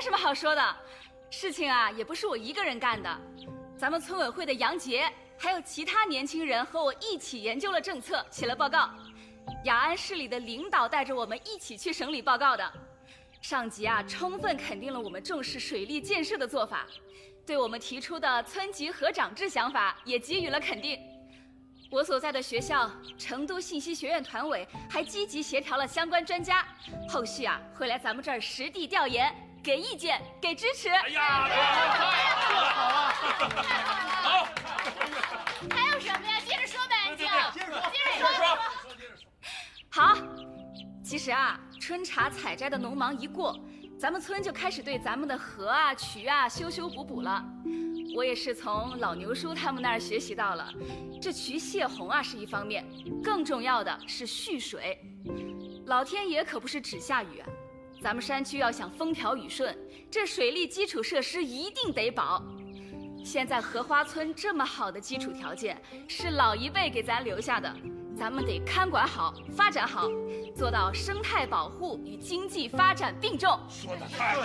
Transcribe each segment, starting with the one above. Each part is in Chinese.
什么好说的，事情啊也不是我一个人干的，咱们村委会的杨杰还有其他年轻人和我一起研究了政策，写了报告。雅安市里的领导带着我们一起去省里报告的。上级啊充分肯定了我们重视水利建设的做法，对我们提出的村级合长制想法也给予了肯定。我所在的学校成都信息学院团委还积极协调了相关专家，后续啊会来咱们这儿实地调研，给意见，给支持。 哎呀，这好啊！好， 还有什么呀？接着说呗，安静。 接着说。 好，其实啊，春茶采摘的农忙一过，咱们村就开始对咱们的河啊、渠啊修修补补了。我也是从老牛叔他们那儿学习到了，这渠泄洪啊是一方面，更重要的是蓄水。老天爷可不是只下雨啊，咱们山区要想风调雨顺，这水利基础设施一定得保。现在荷花村这么好的基础条件，是老一辈给咱留下的，咱们得看管好、发展好，做到生态保护与经济发展并重。 说得太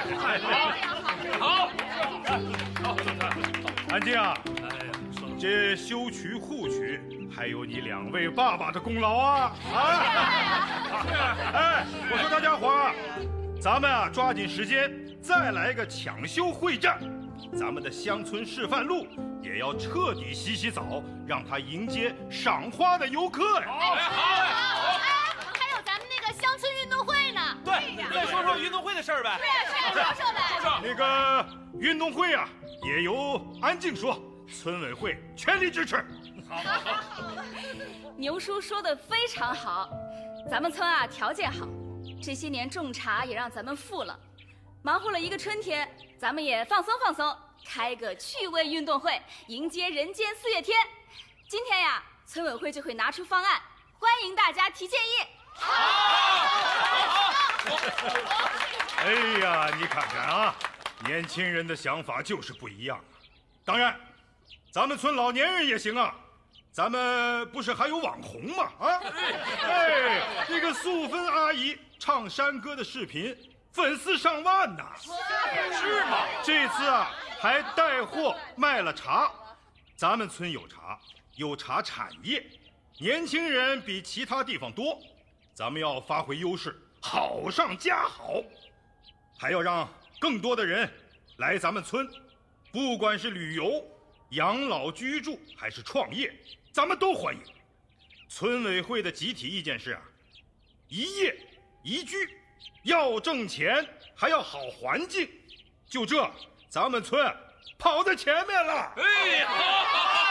好！好， 安静啊！这修渠护渠还有你2位爸爸的功劳啊！哎，我说大家伙儿，咱们啊抓紧时间再来个抢修会战，咱们的乡村示范路也要彻底洗洗澡，让它迎接赏花的游客呀！ 好，还有咱们那个乡村运动会呢。 对，再说说运动会的事儿呗。 是啊，说呗。 那个运动会啊，也由安静说，村委会全力支持。 好。 牛叔说的非常好，咱们村啊条件好，这些年种茶也让咱们富了，忙活了一个春天，咱们也放松放松，开个趣味运动会，迎接人间4月天。今天呀，村委会就会拿出方案，欢迎大家提建议。 哎呀，你看看啊，年轻人的想法就是不一样啊。当然，咱们村老年人也行啊。咱们不是还有网红吗？啊，哎，这个素芬阿姨唱山歌的视频，粉丝上万呐。 是吗？ 这次啊，还带货卖了茶。咱们村有茶，有茶产业，年轻人比其他地方多，咱们要发挥优势，好上加好，还要让更多的人来咱们村，不管是旅游、养老居住还是创业，咱们都欢迎。村委会的集体意见是啊，一业一居，要挣钱还要好环境，就这，咱们村跑在前面了。 哎，好。